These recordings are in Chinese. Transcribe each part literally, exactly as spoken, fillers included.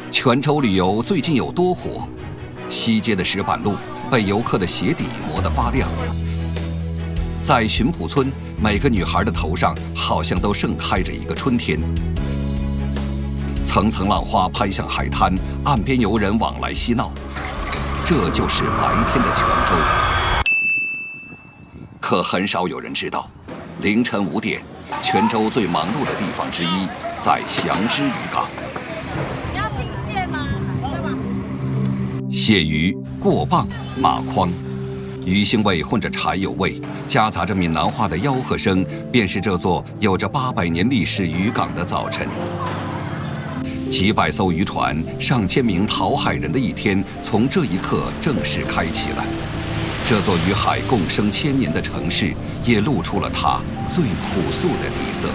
泉州旅游最近有多火？西街的石板路被游客的鞋底磨得发亮。在巡捕村，每个女孩的头上好像都盛开着一个春天。层层浪花拍向海滩，岸边游人往来嬉闹，这就是白天的泉州。可很少有人知道，凌晨五点，泉州最忙碌的地方之一在祥之渔港。 要订蟹吗？ 蟹鱼、过磅、马筐，鱼腥味混着柴油味，夹杂着闽南话的吆喝声，便是这座有着八百年历史渔港的早晨。几百艘渔船、上千名讨海人的一天，从这一刻正式开启了。这座与海共生千年的城市，也露出了它最朴素的底色。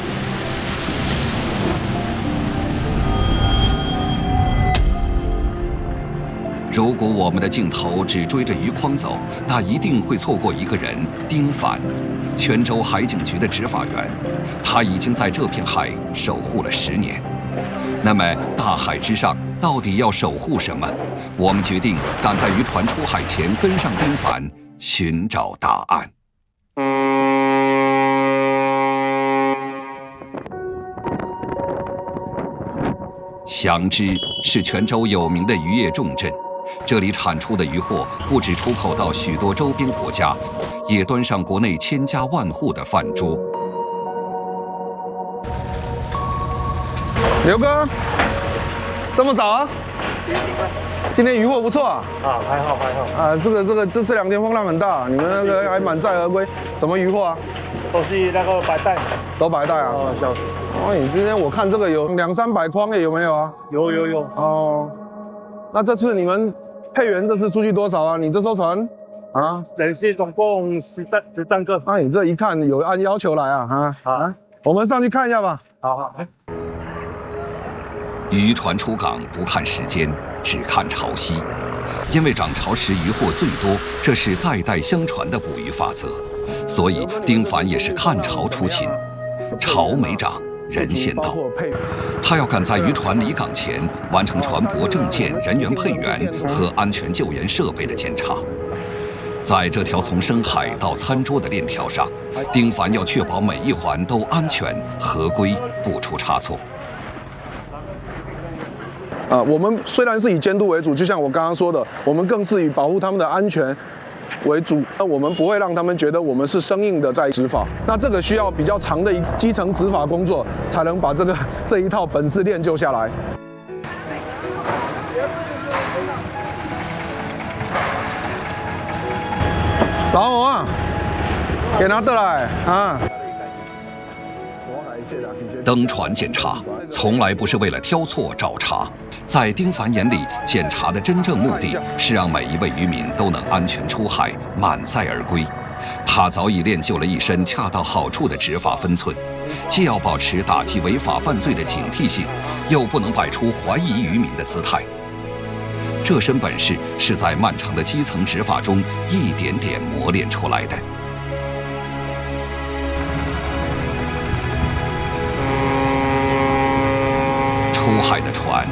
如果我们的镜头只追着鱼筐走，那一定会错过一个人——丁凡，泉州海警局的执法员。他已经在这片海守护了十年。那么，大海之上到底要守护什么？我们决定赶在渔船出海前跟上丁凡，寻找答案。祥之是泉州有名的渔业重镇，这里产出的渔获不止出口到许多周边国家，也端上国内千家万户的饭桌。 刘哥，这么早啊？今天渔获不错啊。 啊，还好还好。 啊，这个这个这这两天风浪很大，你们那个还满载而归，什么渔获啊？ 都是那个白带。 都白带啊？ 哦，小时。 哦，你今天我看这个有两三百筐耶，有没有啊？ 有有有。 哦，那这次你们配员这次出去多少啊？你这艘船啊？ 人是总共十三十三个。 那你这一看有按要求来啊？啊啊，我们上去看一下吧。 好好。 渔船出港不看时间，只看潮汐，因为涨潮时渔获最多，这是代代相传的捕鱼法则。所以丁凡也是看潮出勤，潮没涨，人先到。他要赶在渔船离港前完成船舶证件、人员配员和安全救援设备的检查。在这条从深海到餐桌的链条上，丁凡要确保每一环都安全合规，不出差错。 啊，我们虽然是以监督为主，就像我刚刚说的，我们更是以保护他们的安全为主。那我们不会让他们觉得我们是生硬的在执法。那这个需要比较长的一基层执法工作，才能把这个这一套本事练就下来。老侯啊，给拿得来啊！ 登船检查从来不是为了挑错找茬，在丁凡眼里，检查的真正目的是让每一位渔民都能安全出海，满载而归。他早已练就了一身恰到好处的执法分寸，既要保持打击违法犯罪的警惕性，又不能摆出怀疑渔民的姿态。这身本事是在漫长的基层执法中一点点磨练出来的。出海的船